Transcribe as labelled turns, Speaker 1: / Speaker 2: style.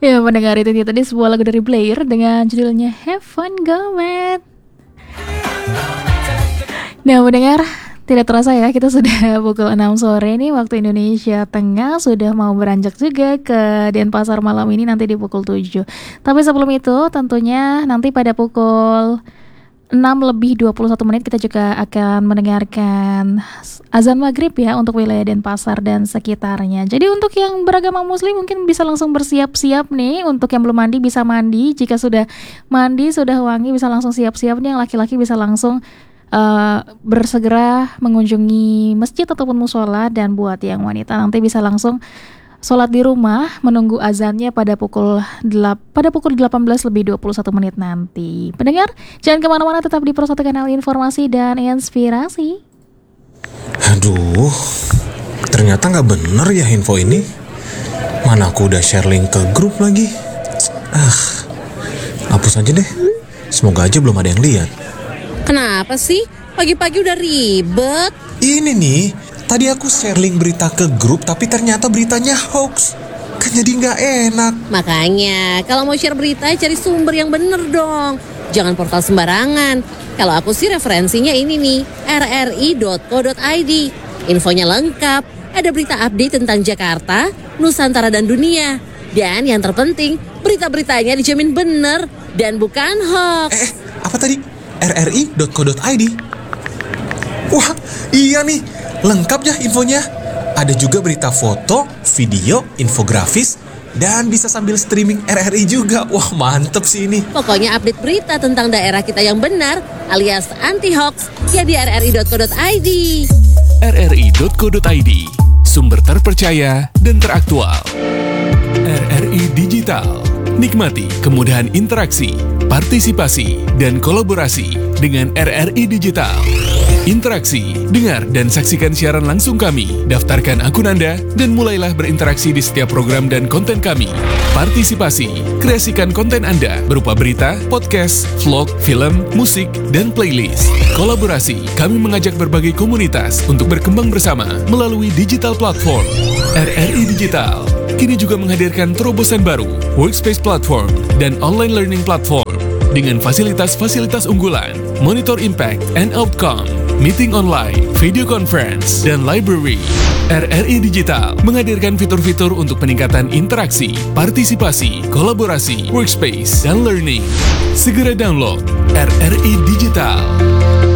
Speaker 1: Ya, mendengar itu tadi sebuah lagu dari Blair dengan judulnya Have Fun Gomet. Nah, mendengar, tidak terasa ya, kita sudah pukul 6 sore nih waktu Indonesia Tengah. Sudah mau beranjak juga ke Denpasar malam ini nanti di pukul 7. Tapi sebelum itu tentunya nanti pada pukul 6:21 kita juga akan mendengarkan azan maghrib ya untuk wilayah Denpasar dan sekitarnya. Jadi untuk yang beragama muslim mungkin bisa langsung bersiap-siap nih. Untuk yang belum mandi bisa mandi. Jika sudah mandi, sudah wangi, bisa langsung siap-siap nih. Yang laki-laki bisa langsung bersegera mengunjungi masjid ataupun musola. Dan buat yang wanita nanti bisa langsung sholat di rumah menunggu azannya pada pukul 18:21 nanti. Pendengar, jangan kemana-mana, tetap di Pro 1 Kanal Informasi dan Inspirasi.
Speaker 2: Aduh, ternyata gak bener ya info ini. Mana aku udah share link ke grup lagi. Hapus aja deh. Semoga aja belum ada yang lihat.
Speaker 3: Kenapa sih? Pagi-pagi udah ribet.
Speaker 2: Ini nih, tadi aku share link berita ke grup, tapi ternyata beritanya hoax. Kan jadi gak enak.
Speaker 3: Makanya, kalau mau share berita, cari sumber yang bener dong. Jangan portal sembarangan. Kalau aku sih referensinya ini nih, rri.co.id. Infonya lengkap, ada berita update tentang Jakarta, Nusantara dan dunia. Dan yang terpenting, berita-beritanya dijamin bener dan bukan hoax.
Speaker 2: Apa tadi? rri.co.id? Wah, iya nih. Lengkap ya infonya. Ada juga berita foto, video, infografis, dan bisa sambil streaming RRI juga. Wah, mantep sih ini.
Speaker 3: Pokoknya update berita tentang daerah kita yang benar alias anti-hoax ya di rri.co.id.
Speaker 4: rri.co.id, sumber terpercaya dan teraktual. RRI Digital. Nikmati kemudahan interaksi, partisipasi, dan kolaborasi dengan RRI Digital. Interaksi, dengar dan saksikan siaran langsung kami, daftarkan akun Anda, dan mulailah berinteraksi di setiap program dan konten kami. Partisipasi, kreasikan konten Anda berupa berita, podcast, vlog, film, musik, dan playlist. Kolaborasi, kami mengajak berbagai komunitas untuk berkembang bersama melalui digital platform. RRI Digital kini juga menghadirkan terobosan baru, workspace platform, dan online learning platform dengan fasilitas-fasilitas unggulan, monitor impact and outcome, meeting online, video conference, dan library. RRI Digital menghadirkan fitur-fitur untuk peningkatan interaksi, partisipasi, kolaborasi, workspace, dan learning. Segera download RRI Digital.